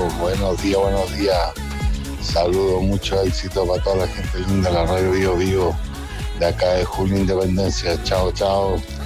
buenos días, buenos días. Saludos, mucho éxito para toda la gente linda de la radio Vivo Vivo, de acá de Julio Independencia. Chao, chao.